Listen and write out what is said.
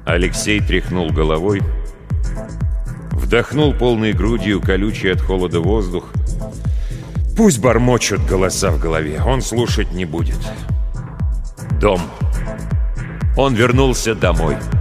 Алексей тряхнул головой, вдохнул полной грудью колючий от холода воздух. Пусть бормочут голоса в голове, он слушать не будет. Дом. Он вернулся домой.